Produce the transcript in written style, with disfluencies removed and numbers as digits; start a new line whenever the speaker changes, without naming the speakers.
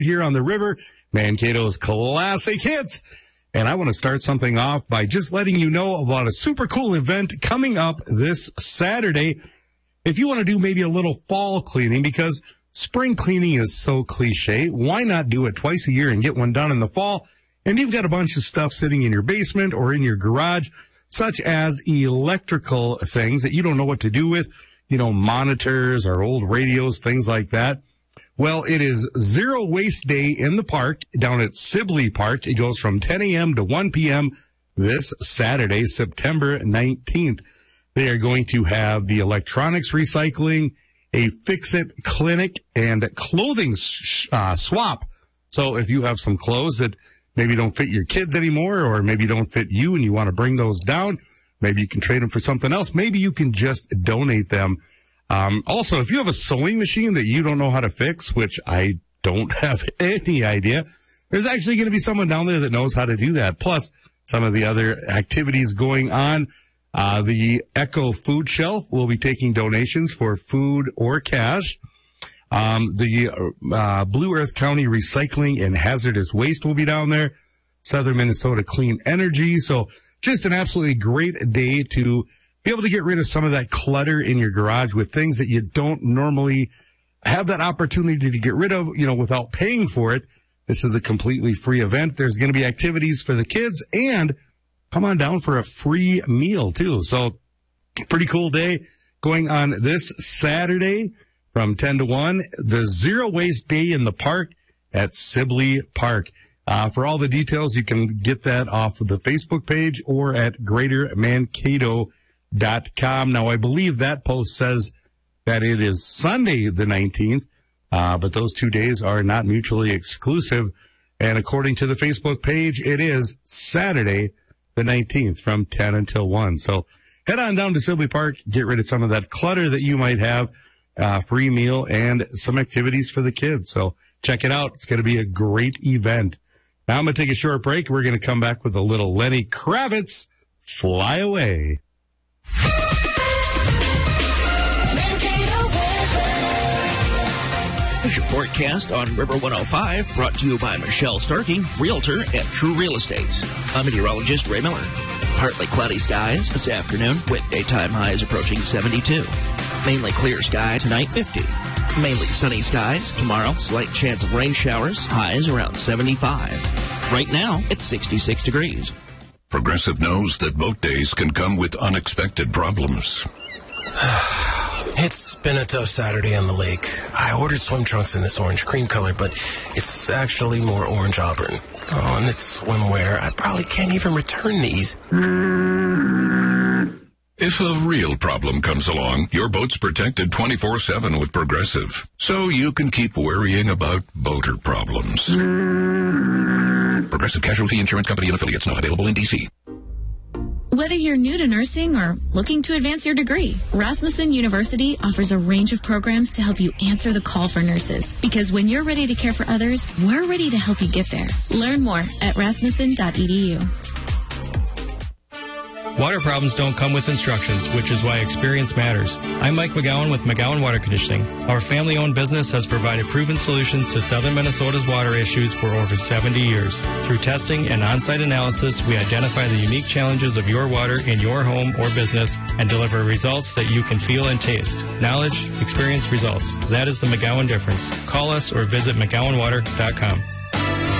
here on the river, Mankato's Classic Hits. And I want to start something off by just letting you know about a super cool event coming up this Saturday. If you want to do maybe a little fall cleaning, because spring cleaning is so cliche, why not do it twice a year and get one done in the fall? And you've got a bunch of stuff sitting in your basement or in your garage, such as electrical things that you don't know what to do with, monitors or old radios, things like that. Well, it is Zero Waste Day in the park down at Sibley Park. It goes from 10 a.m. to 1 p.m. this Saturday, September 19th. They are going to have the electronics recycling, a fix-it clinic, and clothing swap. So if you have some clothes that maybe don't fit your kids anymore, or maybe don't fit you and you want to bring those down, maybe you can trade them for something else. Maybe you can just donate them. Also, if you have a sewing machine that you don't know how to fix, which I don't have any idea, there's actually going to be someone down there that knows how to do that. Plus, some of the other activities going on. The Echo Food Shelf will be taking donations for food or cash. The Blue Earth County Recycling and Hazardous Waste will be down there. Southern Minnesota Clean Energy. So just an absolutely great day to be able to get rid of some of that clutter in your garage with things that you don't normally have that opportunity to get rid of, without paying for it. This is a completely free event. There's going to be activities for the kids, and come on down for a free meal too. So pretty cool day going on this Saturday from 10 to 1, the Zero Waste Day in the park at Sibley Park. For all the details, you can get that off of the Facebook page or at GreaterMankato.com. Now, I believe that post says that it is Sunday the 19th, but those 2 days are not mutually exclusive. And according to the Facebook page, it is Saturday the 19th from 10 until 1. So head on down to Sibley Park, get rid of some of that clutter that you might have, free meal, and some activities for the kids. So check it out. It's going to be a great event. Now I'm going to take a short break. We're going to come back with a little Lenny Kravitz, Fly Away.
Here's your forecast on River 105, brought to you by Michelle Starkey, Realtor at True Real Estate. I'm meteorologist Ray Miller. Partly cloudy skies this afternoon, with daytime highs approaching 72. Mainly clear sky tonight, 50. Mainly sunny skies tomorrow, slight chance of rain showers, highs around 75. Right now, it's 66 degrees.
Progressive knows that boat days can come with unexpected problems.
It's been a tough Saturday on the lake. I ordered swim trunks in this orange cream color, but it's actually more orange auburn. Oh, and it's swimwear. I probably can't even return these.
If a real problem comes along, your boat's protected 24/7 with Progressive, so you can keep worrying about boater problems. Progressive Casualty Insurance Company and affiliates, not available in D.C.
Whether you're new to nursing or looking to advance your degree, Rasmussen University offers a range of programs to help you answer the call for nurses. Because when you're ready to care for others, we're ready to help you get there. Learn more at rasmussen.edu.
Water problems don't come with instructions, which is why experience matters. I'm Mike McGowan with McGowan Water Conditioning. Our family-owned business has provided proven solutions to southern Minnesota's water issues for over 70 years. Through testing and on-site analysis, we identify the unique challenges of your water in your home or business and deliver results that you can feel and taste. Knowledge, experience, results. That is the McGowan difference. Call us or visit McGowanwater.com.